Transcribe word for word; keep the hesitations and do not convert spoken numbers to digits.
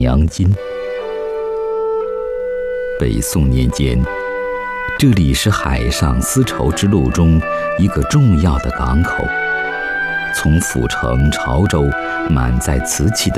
阳津。北宋年间，这里是海上丝绸之路中一个重要的港口。从府城、潮州满载瓷器的